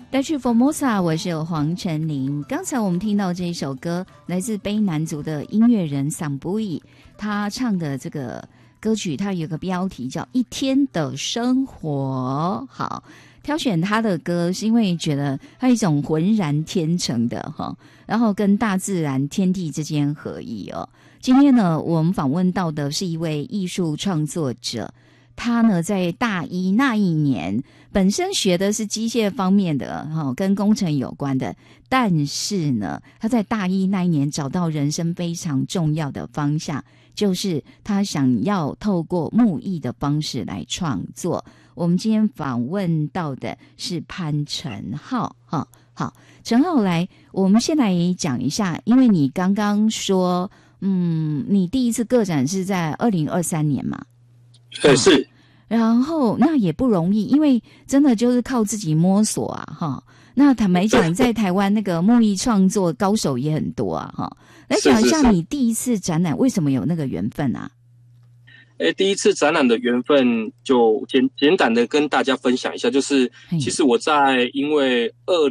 带去 Formosa， 我是黄晨林。刚才我们听到这一首歌，来自卑南族的音乐人桑布伊，他唱的这个歌曲，它有个标题叫《一天的生活》。好，挑选他的歌是因为觉得他一种浑然天成的哈，然后跟大自然天地之间合一哦。今天呢，我们访问到的是一位艺术创作者。他呢，在大一那一年，本身学的是机械方面的，跟工程有关的。但是呢，他在大一那一年找到人生非常重要的方向，就是他想要透过木艺的方式来创作。我们今天访问到的是潘承浩，好，承浩来，我们先来讲一下，因为你刚刚说，你第一次个展是在2023年嘛？ 是， 然后那也不容易，因为真的就是靠自己摸索啊，哈。那坦白讲，在台湾那个木艺创作高手也很多啊，哈。来讲一下你第一次展览为什么有那个缘分啊？ 第一次展览的缘分就简短的跟大家分享一下，就是其实我在因为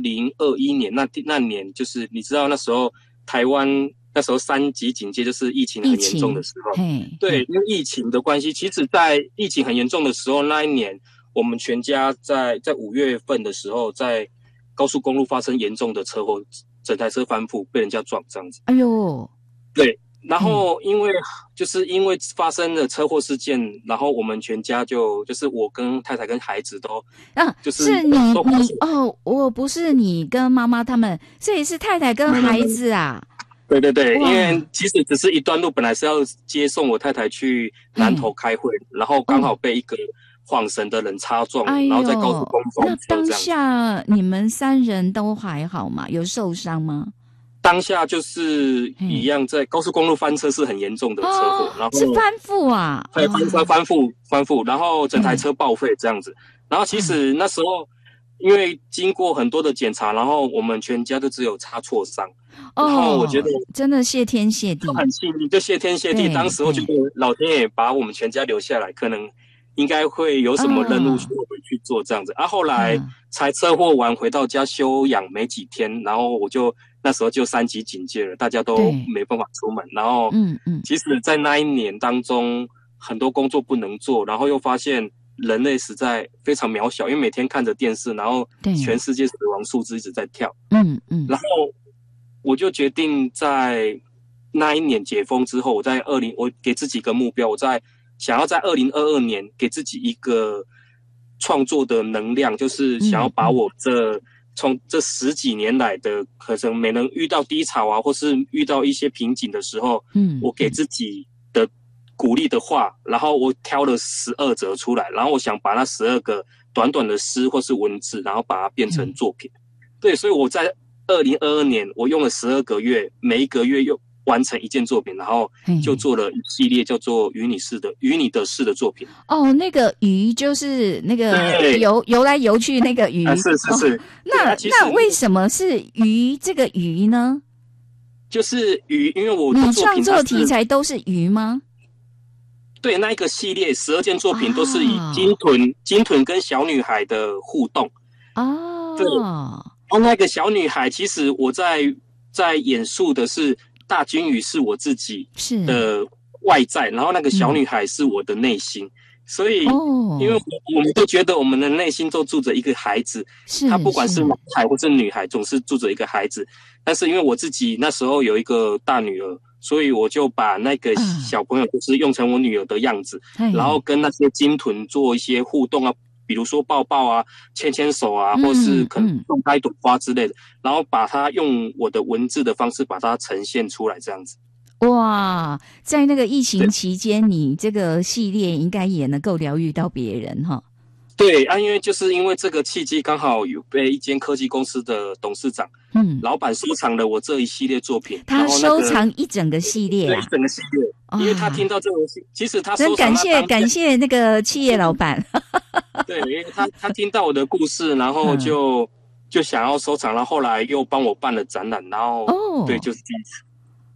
2021年那年，就是你知道那时候台湾。那时候3级警戒就是疫情很严重的时候，对，因为疫情的关系，其实在疫情很严重的时候，那一年我们全家在5月份的时候，在高速公路发生严重的车祸，整台车翻覆，被人家撞这样子。 哎呦， 对，然后因为发生了车祸事件，然后我们全家就是我跟太太跟孩子都是你哦，我不是你跟妈妈他们，这也是太太跟孩子啊。 对，因为其实只是一段路，本来是要接送我太太去南投开会，然后刚好被一个晃神的人擦撞，然后在高速公路翻车这样。 那当下你们3人都还好吗？有受伤吗？ 当下就是一样，在高速公路翻车是很严重的车祸，然后是翻覆啊， 对，翻覆，然后整台车报废这样子。然后其实那时候因为经过很多的检查，然后我们全家都只有擦挫伤。然后我觉得真的谢天谢地， 很幸运，就谢天谢地。当时我觉得老天爷把我们全家留下来，可能应该会有什么任务需要我们去做这样子。后来才车祸完回到家休养没几天，然后那时候就3级警戒了，大家都没办法出门。然后其实在那一年当中，很多工作不能做，然后又发现人类实在非常渺小，因为每天看着电视，然后全世界死亡数字一直在跳。然后我就决定在那一年解封之后，我给自己一个目标，想要在2022年给自己一个创作的能量，就是想要把我从这10几年来的可能每人遇到低潮啊，或是遇到一些瓶颈的时候，我给自己的鼓励的话，然后我挑了12则出来，然后我想把那12个短短的诗或是文字，然后把它变成作品。对，所以我在2022年，我用了12个月，每一个月又完成一件作品，然后就做了一系列叫做与你的事的作品。 哦，那个鱼就是那个游来游去那个鱼， 是。 那为什么是鱼这个鱼呢？ 就是鱼，因为我的你作品创作题材都是鱼吗？ 对，那一个系列12件作品都是以金豚跟小女孩的互动。对。那个小女孩，其实我在演述的是大金鱼是我自己的外在，然后那个小女孩是我的内心。所以因为我们都觉得我们的内心都住着一个孩子，他不管是男孩或是女孩，总是住着一个孩子。但是因为我自己那时候有一个大女儿，所以我就把那个小朋友就是用成我女儿的样子，然后跟那些金豚做一些互动啊，比如说抱抱啊、牵牵手啊，或是可能种开一朵花之类的，然后把它用我的文字的方式把它呈现出来，这样子。 哇，在那个疫情期间，你这个系列应该也能够疗愈到别人哈。 对啊，因为这个契机，刚好有被一间科技公司的董事长，老板收藏了我这一系列作品。 他收藏一整个系列， 对，一整个系列，因为他听到这个，其实他收藏真感谢那个企业老板。 对，因为他听到我的故事，然后就想要收藏，然后后来又帮我办了展览，然后对，就是第一次。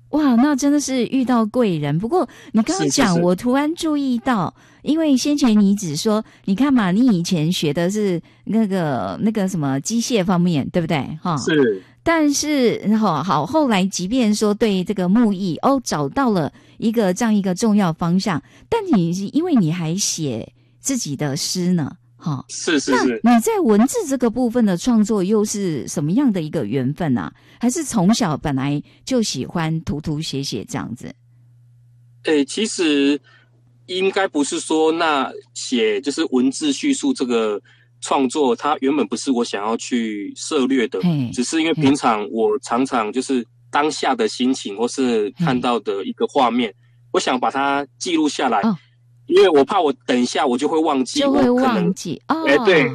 哇，那真的是遇到贵人。不过你刚刚讲，我突然注意到，因为先前你只说，你看嘛，你以前学的是那个什么机械方面，对不对？哈， 是。 但是好，后来即便说对这个木艺找到了这样一个重要方向，但你因为你还写自己的诗呢。 是。 那你在文字这个部分的创作又是什么样的一个缘分啊？还是从小本来就喜欢涂写这样子？ 其实应该不是说那写就是文字叙述这个创作，它原本不是我想要去涉略的，只是因为平常我常常就是当下的心情或是看到的一个画面，我想把它记录下来。因为我怕我等一下我就会忘记， 对